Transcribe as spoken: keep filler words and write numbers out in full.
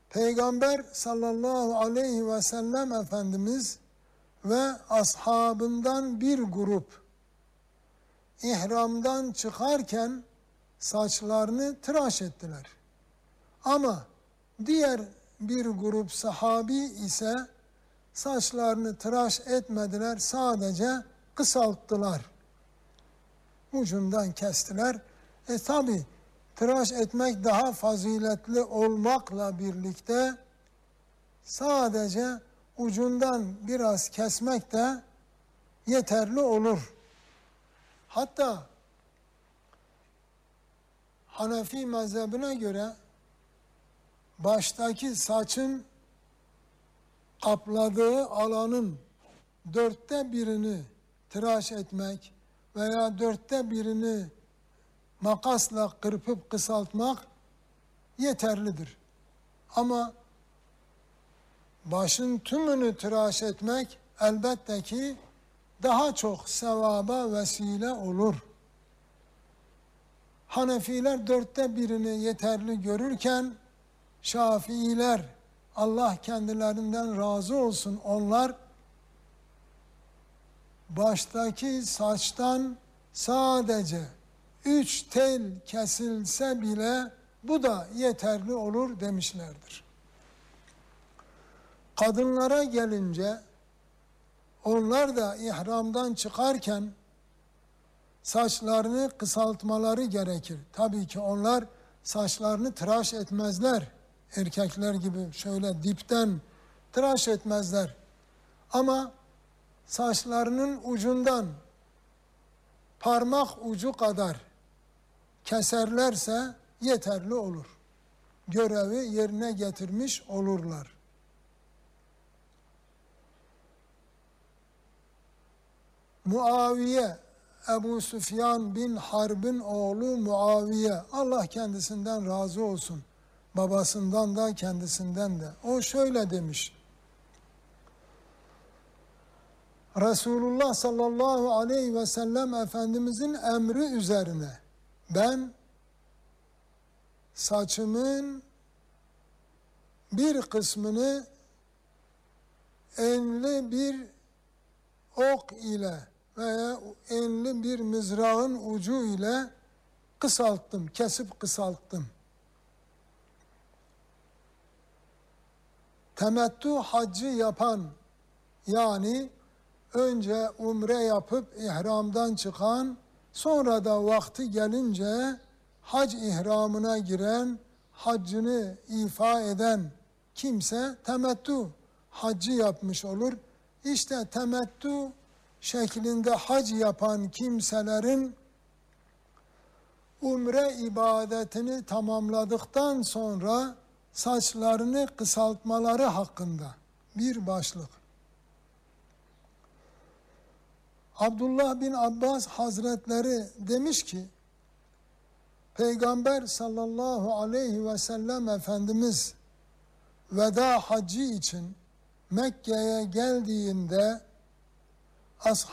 Peygamber sallallahu aleyhi ve sellem Efendimiz ve ashabından bir grup ihramdan çıkarken saçlarını tıraş ettiler. Ama diğer bir grup sahabi ise saçlarını tıraş etmediler, sadece kısalttılar. Ucundan kestiler. E tabi tıraş etmek daha faziletli olmakla birlikte sadece ucundan biraz kesmek de yeterli olur. Hatta Hanefi mezhebine göre baştaki saçın kapladığı alanın dörtte birini tıraş etmek veya dörtte birini makasla kırpıp kısaltmak yeterlidir. Ama başın tümünü tıraş etmek elbette ki daha çok sevaba vesile olur. Hanefiler dörtte birini yeterli görürken Şafiiler, Allah kendilerinden razı olsun, onlar baştaki saçtan sadece üç tel kesilse bile bu da yeterli olur demişlerdir. Kadınlara gelince onlar da ihramdan çıkarken saçlarını kısaltmaları gerekir. Tabii ki onlar saçlarını tıraş etmezler. Erkekler gibi şöyle dipten tıraş etmezler. Ama saçlarının ucundan parmak ucu kadar keserlerse yeterli olur. Görevi yerine getirmiş olurlar. Muaviye, Ebu Süfyan bin Harb'in oğlu Muaviye, Allah kendisinden razı olsun, babasından da kendisinden de. O şöyle demiş: Resulullah sallallahu aleyhi ve sellem Efendimizin emri üzerine ben saçımın bir kısmını enli bir ok ile veya enli bir mızrağın ucu ile kısalttım, kesip kısalttım. Temettü haccı yapan, yani önce umre yapıp ihramdan çıkan, sonra da vakti gelince hac ihramına giren, haccını ifa eden kimse temettü haccı yapmış olur. İşte temettü şeklinde hac yapan kimselerin umre ibadetini tamamladıktan sonra saçlarını kısaltmaları hakkında bir başlık. Abdullah bin Abbas Hazretleri demiş ki, Peygamber sallallahu aleyhi ve sellem Efendimiz veda hacı için Mekke'ye geldiğinde ashab